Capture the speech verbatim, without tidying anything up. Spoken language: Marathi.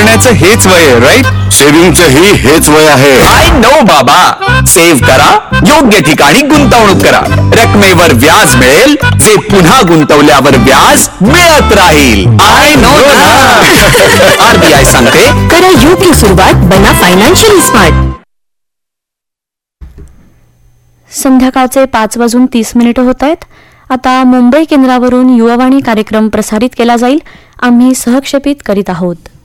करण्याचं हेच वय आहे, राईट? सेव्हिंगचंही हेच वय आहे. आय नो बाबा. सेव्ह करा, योग्य ठिकाणी गुंतवणूक करा. रकमेवर व्याज मिळेल, जे पुन्हा गुंतवल्यावर व्याज मिळत राहील. आय नो ना. आरबीआय सांगते, करा योग्य सुरुवात, बना फायनान्शियली स्मार्ट. संध्याकाळचे पाच वाजून तीस मिनिटं होत आहेत. आता मुंबई केंद्रावरून युवावाणी कार्यक्रम प्रसारित केला जाईल. आम्ही सहक्षेपित करीत आहोत.